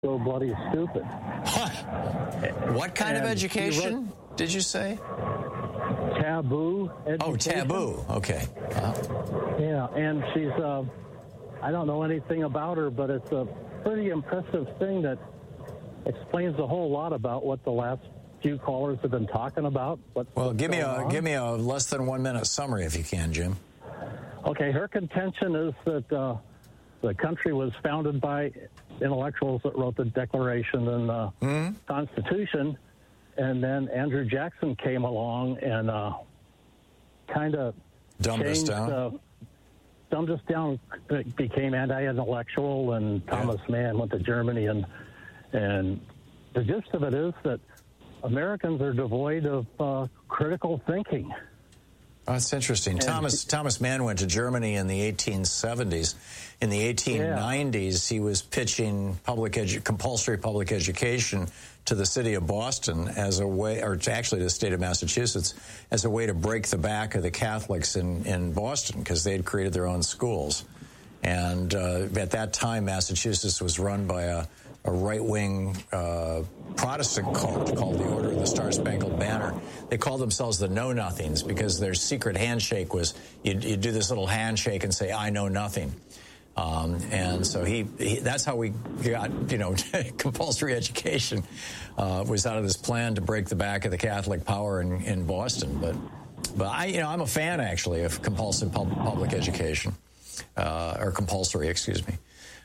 so bloody stupid. What kind of education did you say? Taboo education. Oh, taboo. Okay. Yeah, and she's, I don't know anything about her, but it's a pretty impressive thing that explains a whole lot about what the last few callers have been talking about. Well, give me a less than 1 minute summary if you can, Jim. Okay, her contention is that the country was founded by intellectuals that wrote the Declaration and the Constitution, and then Andrew Jackson came along and kind of dumbed us down. Dumbed us down, became anti-intellectual, and Thomas Mann went to Germany, and the gist of it is that Americans are devoid of critical thinking. Oh, that's interesting. Thomas Mann went to Germany in the 1870s. In the 1890s, he was pitching compulsory public education to the city of Boston as a way, or actually the state of Massachusetts, as a way to break the back of the Catholics in Boston, because they had created their own schools. And at that time, Massachusetts was run by a right-wing Protestant cult called the Order of the Star-Spangled Banner. They called themselves the Know-Nothings because their secret handshake was you'd do this little handshake and say, "I know nothing." And so that's how we got, compulsory education was out of this plan to break the back of the Catholic power in Boston. But I'm a fan, actually, of compulsive public education, or compulsory, excuse me.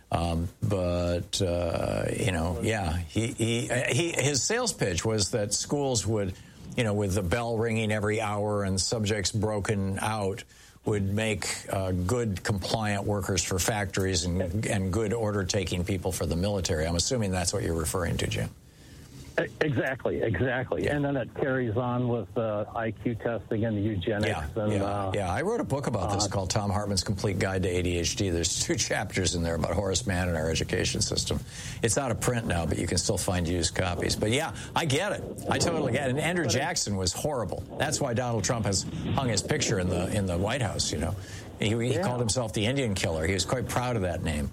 His sales pitch was that schools would, with the bell ringing every hour and subjects broken out, would make good compliant workers for factories and good order-taking people for the military. I'm assuming that's what you're referring to, Jim. Exactly. Yeah. And then it carries on with IQ testing and eugenics. I wrote a book about this called Tom Hartman's Complete Guide to ADHD. There's 2 chapters in there about Horace Mann and our education system. It's out of print now, but you can still find used copies. But yeah, I get it. I totally get it. And Andrew Jackson was horrible. That's why Donald Trump has hung his picture in the White House, He called himself the Indian killer. He was quite proud of that name.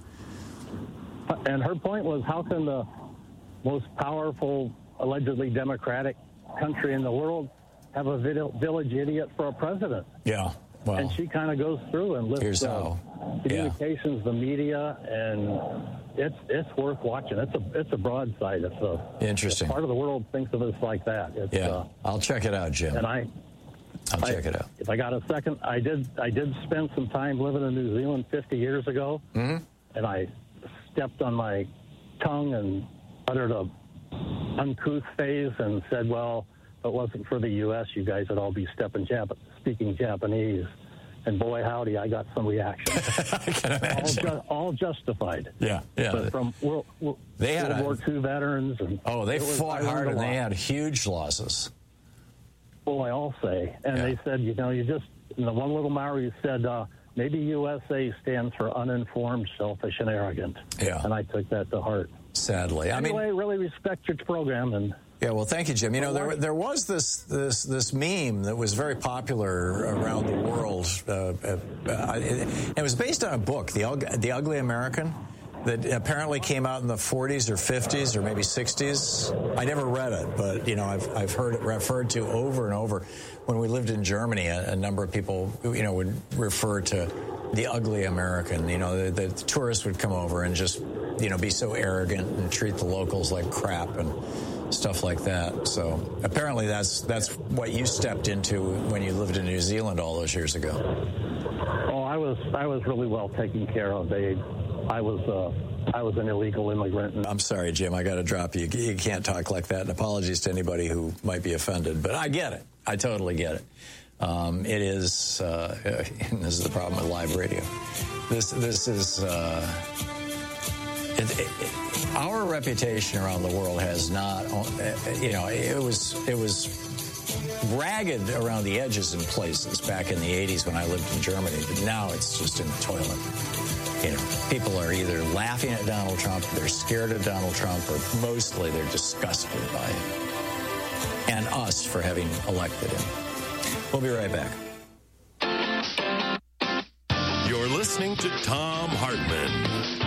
And her point was, how can the most powerful, allegedly democratic country in the world have a village idiot for a president? Yeah, well, and she kind of goes through and lists communications, the media, and it's worth watching. It's a broadside. Interesting. Part of the world thinks of us like that. I'll check it out, Jim. And I'll check it out. If I got a second, I did spend some time living in New Zealand 50 years ago, and I stepped on my tongue and uttered a uncouth phase and said, well, if it wasn't for the U.S., you guys would all be speaking Japanese. And boy, howdy, I got some reaction. I can imagine. All justified. Yeah. But from World War II veterans. They fought hard and they had huge losses. Boy, I'll say. And they said, the one little Maori said, maybe USA stands for uninformed, selfish, and arrogant. Yeah. And I took that to heart. Sadly. Anyway, I really respect your program. Well, thank you, Jim. There was this meme that was very popular around the world. It was based on a book, The Ugly American, that apparently came out in the 40s or 50s or maybe 60s. I never read it, but, I've heard it referred to over and over. When we lived in Germany, a number of people, would refer to The Ugly American. The tourists would come over and just, be so arrogant and treat the locals like crap and stuff like that. So apparently that's what you stepped into when you lived in New Zealand all those years ago. Oh, I was really well taken care of. I was an illegal immigrant. I'm sorry, Jim. I got to drop you. You can't talk like that. And apologies to anybody who might be offended. But I get it. I totally get it. It is. And this is the problem with live radio. This is. Our reputation around the world has not. It was ragged around the edges in places back in the 80s when I lived in Germany. But now it's just in the toilet. People are either laughing at Donald Trump, they're scared of Donald Trump, or mostly they're disgusted by him. And us for having elected him. We'll be right back. You're listening to Thom Hartmann.